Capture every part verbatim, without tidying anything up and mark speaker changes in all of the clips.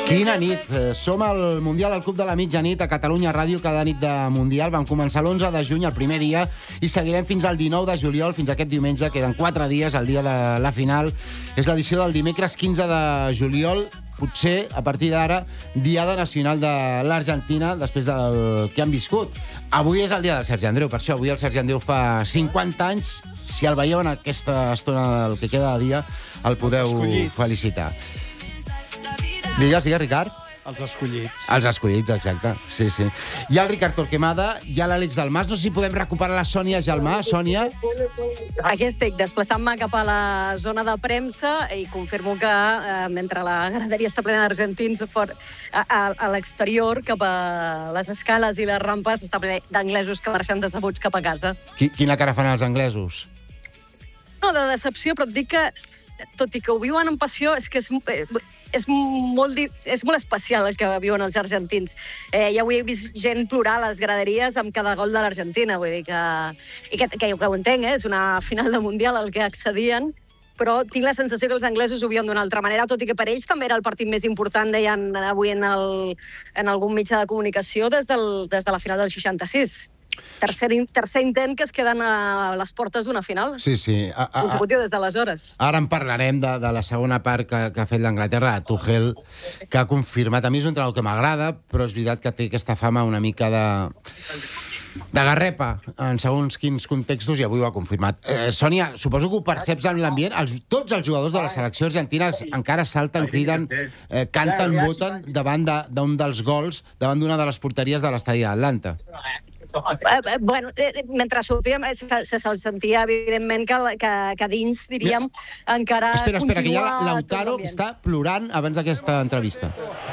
Speaker 1: Quina nit. Som al Mundial al Club de la Mitjanit a Catalunya Ràdio cada nit de Mundial. Vam començar l'onze de juny, el primer dia, i seguirem fins al dinou de juliol, fins aquest diumenge. Queden quatre dies, el dia de la final. És l'edició del dimecres quinze de juliol. Potser, a partir d'ara, Diada Nacional de l'Argentina, després del que han viscut. Avui és el dia del Sergi Andreu, per això avui el Sergi Andreu fa cinquanta anys. Si el veieu en aquesta estona del que queda de dia, el podeu felicitar. Digues, digues, Ricard.
Speaker 2: Els escollits.
Speaker 1: Els escollits, exacte. Sí, sí. Hi ha el Ricard Torquemada, hi ha l'Àlex Dalmas. No sé si podem recuperar la Sònia Gelmà. Sònia?
Speaker 3: Aquí estic, desplaçant-me cap a la zona de premsa i confirmo que eh, mentre la graderia està plena d'argentins a, a, a l'exterior, cap a les escales i les rampes, està ple d'anglesos que marxen decebuts cap a casa.
Speaker 1: Qui, quina cara fan els anglesos?
Speaker 3: No, de decepció, però et dic que, tot i que ho viuen amb passió, és que és... Eh, És molt, és molt especial el que viuen els argentins. Eh, ja avui he vist gent plorar a les graderies amb cada gol de l'Argentina. Vull dir que, i que, que, que ho entenc, eh? És una final de Mundial al que accedien, però tinc la sensació que els anglesos ho viuen d'una altra manera, tot i que per ells també era el partit més important, deien avui en, el, en algun mitjà de comunicació, des, del, des de la final del seixanta-sis. Tercer, tercer intent que es queden a les portes d'una final.
Speaker 1: Sí, sí. A, a,
Speaker 3: consecutiu des d'aleshores.
Speaker 1: Ara en parlarem de, de la segona part que, que ha fet l'Anglaterra, Tuchel, que ha confirmat. A mi és un entrenador que m'agrada, però és veritat que té aquesta fama una mica de... de garrepa en segons quins contextos, i avui ho ha confirmat. Eh, Sònia, suposo que ho perceps en l'ambient. Els, tots els jugadors de la selecció argentina encara salten, criden, eh, canten, voten davant d'un de, dels gols, davant d'una de les porteries de l'estadi d'Atlanta.
Speaker 3: Eh, bueno, eh, mentre sortíem se, se se'l sentia evidentment que, que, que dins, diríem, Mira, encara
Speaker 1: espera, espera, que hi ha
Speaker 3: continua
Speaker 1: l'Autaro que està plorant abans d'aquesta entrevista.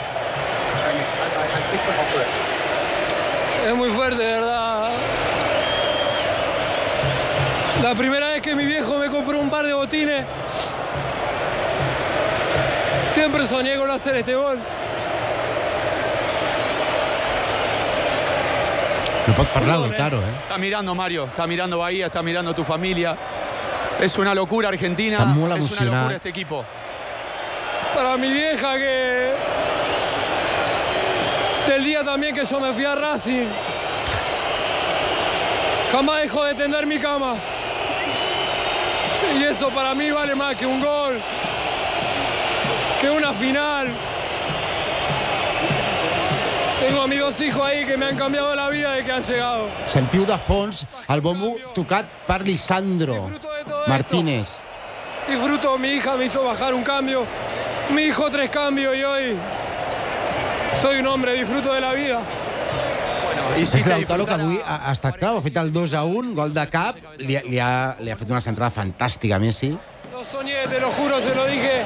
Speaker 4: Es muy fuerte, de verdad. La primera vez que mi viejo me compró un par de botines, siempre soñé con hacer este gol.
Speaker 1: No pot parlar l'Autaro, eh?
Speaker 5: Está mirando, Mario, está mirando Bahía, está mirando tu familia. Es una locura Argentina,
Speaker 1: está muy
Speaker 5: es una locura este equipo.
Speaker 4: Para mi vieja, que del día también que yo me fui a Racing, jamás dejó de tender mi cama. Y eso para mí vale más que un gol, que una final. Tengo a mis dos hijos ahí que me han cambiado la vida desde que han llegado.
Speaker 1: Sentiu de fons el bombo tocat per Lisandro Martínez.
Speaker 4: Disfruto, mi hija me hizo bajar un cambio, mi hijo tres cambios y hoy soy un hombre, disfruto de la vida.
Speaker 5: Bueno,
Speaker 1: és l'Autaro que avui ha, ha estat clau, ha fet el dos a un, gol de cap, li, li, ha, li ha fet una centrada fantàstica a Messi.
Speaker 4: Lo soñé, te lo juro, se lo dije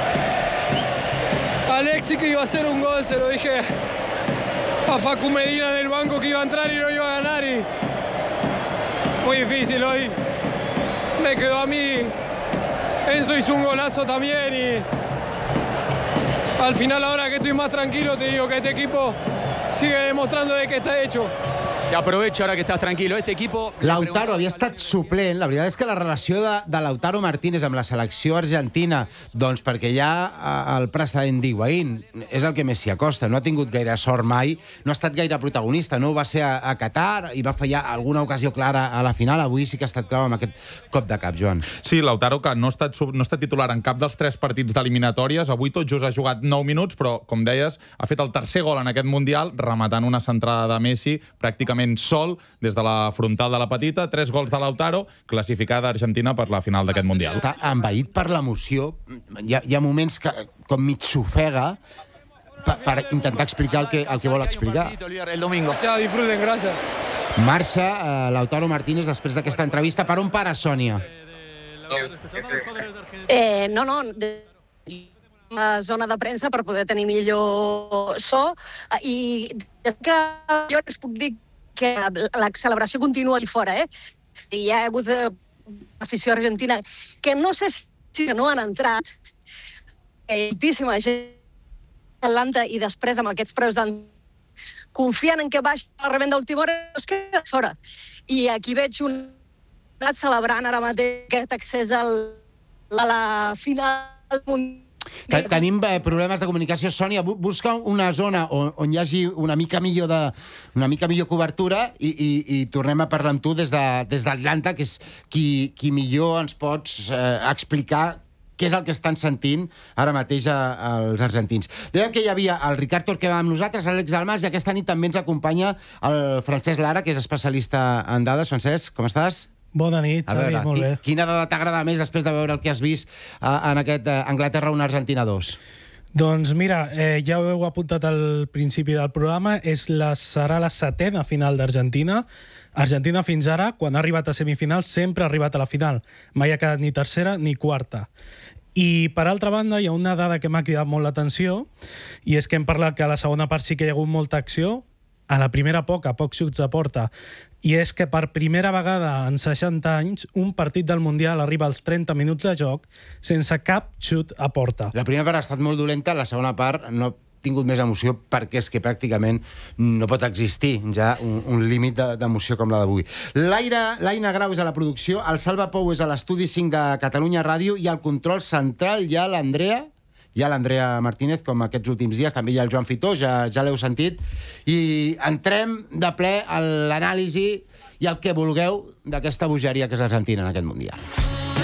Speaker 4: a Alexis que iba a hacer un gol, se lo dije a Facu Medina en el banco que iba a entrar y no iba a ganar, y muy difícil hoy. Me quedó a mí. Enzo hizo un golazo también y al final, ahora que estoy más tranquilo, te digo que este equipo sigue demostrando de qué está hecho.
Speaker 5: Te aprovecho ahora que estás tranquilo. Este equipo...
Speaker 1: L'Autaro havia estat suplent. La veritat és que la relació de, de l'Autaro Martínez amb la selecció argentina, doncs perquè hi ha el precedent d'Higuaín, és el que més s'hi acosta. No ha tingut gaire sort mai, no ha estat gaire protagonista, no va ser a, a Qatar i va fallar alguna ocasió clara a la final. Avui sí que ha estat clau amb aquest cop de cap, Joan.
Speaker 6: Sí, l'Autaro, que no ha estat, no ha estat titular en cap dels tres partits d'eliminatòries. Avui tot just ha jugat nou minuts, però, com deies, ha fet el tercer gol en aquest Mundial, rematant una centrada de Messi, pràcticament sol, des de la frontal de la petita. Tres gols de l'Autaro, classificada Argentina per la final d'aquest Mundial.
Speaker 1: Està envaït per l'emoció. Hi, ha, hi ha moments que com mig s'ofega per, per intentar explicar el que, el que vol explicar.
Speaker 5: El domingo.
Speaker 4: Ya, disfruten, gracias.
Speaker 1: Marxa eh, l'Autaro Martínez després d'aquesta entrevista. Per on para, Sònia?
Speaker 3: Eh, no, no, de la zona de premsa per poder tenir millor so, i des que jo us puc dir que la celebració continua allà fora, eh? I hi ha hagut eh, afició argentina que no sé si no han entrat, eh, moltíssima gent a Atlanta, i després amb aquests preus d'entrada confiant en que baixi la revenda última hora, es queda fora. I aquí veig un celebrant ara mateix aquest accés al, a la final mundial
Speaker 1: Ten- Tenim eh, problemes de comunicació. Sònia, bu- busca una zona on, on hi hagi una mica millor de una mica millor cobertura i, i, i tornem a parlar amb tu des de, des d'Atlanta, que és qui, qui millor ens pots eh, explicar què és el que estan sentint ara mateix a, als argentins. Dèiem que hi havia el Ricard Torquemada amb nosaltres, Àlex Dalmas, i aquesta nit també ens acompanya el Francesc Lara, que és especialista en dades. Francesc, com estàs?
Speaker 2: Bona nit,
Speaker 1: A
Speaker 2: Xavi,
Speaker 1: veure,
Speaker 2: molt bé.
Speaker 1: qui- quina dada t'agrada més després de veure el que has vist uh, en aquest uh, Anglaterra un Argentina dos?
Speaker 2: Doncs mira, eh, ja ho heu apuntat al principi del programa, és la, serà la setena final d'Argentina. Argentina fins ara, quan ha arribat a semifinals, sempre ha arribat a la final. Mai ha quedat ni tercera ni quarta. I, per altra banda, hi ha una dada que m'ha cridat molt l'atenció, i és que hem parlat que a la segona part sí que hi ha hagut molta acció, a la primera poca, pocs xuts a porta, i és que per primera vegada en seixanta anys un partit del Mundial arriba als trenta minuts de joc sense cap xut a porta.
Speaker 1: La primera part ha estat molt dolenta, la segona part no ha tingut més emoció perquè és que pràcticament no pot existir ja un, un límit de- d'emoció com la d'avui. L'Aina l'Aina Grau és a la producció, el Salva Pou és a l'estudi cinc de Catalunya Ràdio i al control central hi ha l'Andrea, hi ha l'Andrea Martínez, com aquests últims dies, també hi ha el Joan Fitó, ja, ja l'heu sentit, i entrem de ple a l'anàlisi i el que vulgueu d'aquesta bogeria que és l'Argentina en aquest Mundial.